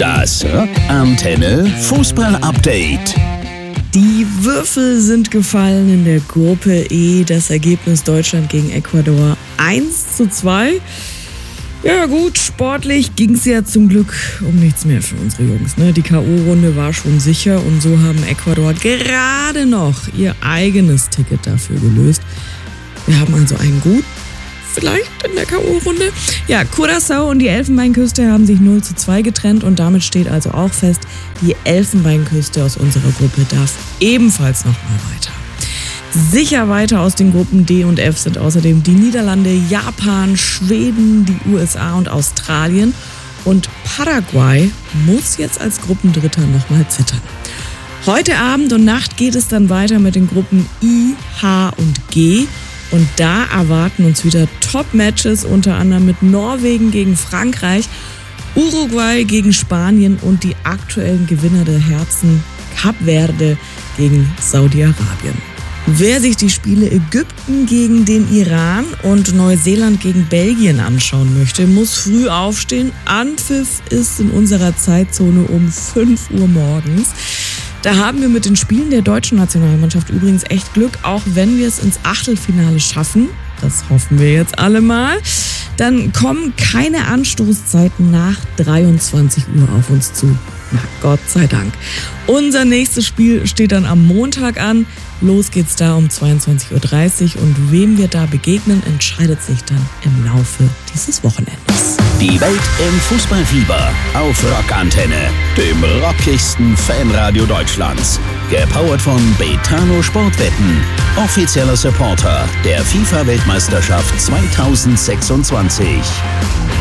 Das Rockantenne Fußball-Update. Die Würfel sind gefallen in der Gruppe E. Das Ergebnis Deutschland gegen Ecuador 1:2. Ja gut, sportlich ging es ja zum Glück um nichts mehr für unsere Jungs. Die K.O.-Runde war schon sicher und so haben Ecuador gerade noch ihr eigenes Ticket dafür gelöst. Wir haben also einen Gut vielleicht in der K.O.-Runde. Ja, Curaçao und die Elfenbeinküste haben sich 0:2 getrennt und damit steht also auch fest, die Elfenbeinküste aus unserer Gruppe darf ebenfalls nochmal weiter. Sicher weiter aus den Gruppen D und F sind außerdem die Niederlande, Japan, Schweden, die USA und Australien. Und Paraguay muss jetzt als Gruppendritter nochmal zittern. Heute Abend und Nacht geht es dann weiter mit den Gruppen I, H und G. Und da erwarten uns wieder Top-Matches, unter anderem mit Norwegen gegen Frankreich, Uruguay gegen Spanien und die aktuellen Gewinner der Herzen, Kap Verde gegen Saudi-Arabien. Wer sich die Spiele Ägypten gegen den Iran und Neuseeland gegen Belgien anschauen möchte, muss früh aufstehen. Anpfiff ist in unserer Zeitzone um 5 Uhr morgens. Da haben wir mit den Spielen der deutschen Nationalmannschaft übrigens echt Glück, auch wenn wir es ins Achtelfinale schaffen. Das hoffen wir jetzt alle mal. Dann kommen keine Anstoßzeiten nach 23 Uhr auf uns zu. Na, Gott sei Dank. Unser nächstes Spiel steht dann am Montag an. Los geht's da um 22:30 Uhr und wem wir da begegnen, entscheidet sich dann im Laufe dieses Wochenendes. Die Welt im Fußballfieber auf Rockantenne, dem rockigsten Fanradio Deutschlands. Gepowert von Betano Sportwetten, offizieller Supporter der FIFA-Weltmeisterschaft 2026.